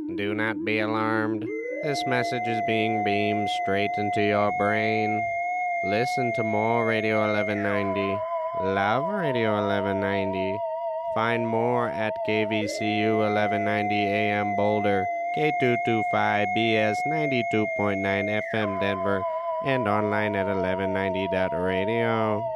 Do not be alarmed. This message is being beamed straight into your brain. Listen to more Radio 1190. Love Radio 1190. Find more at KVCU 1190 AM Boulder, K225BS 92.9 FM Denver, and online at 1190.radio.